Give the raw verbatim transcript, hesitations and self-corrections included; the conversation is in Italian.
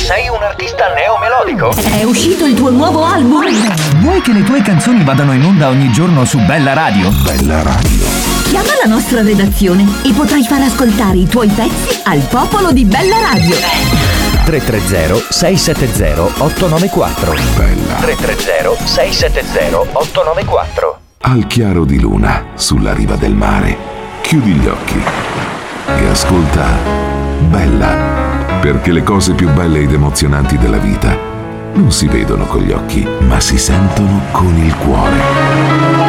Sei un artista neomelodico? È uscito il tuo nuovo album? Vuoi che le tue canzoni vadano in onda ogni giorno su Bella Radio? Bella Radio. Chiama la nostra redazione e potrai far ascoltare i tuoi pezzi al popolo di Bella Radio. tre tre zero sei sette zero otto nove quattro. Bella. tre tre zero sei sette zero otto nove quattro. Al chiaro di luna, sulla riva del mare, chiudi gli occhi e ascolta Bella. Perché le cose più belle ed emozionanti della vita non si vedono con gli occhi, ma si sentono con il cuore.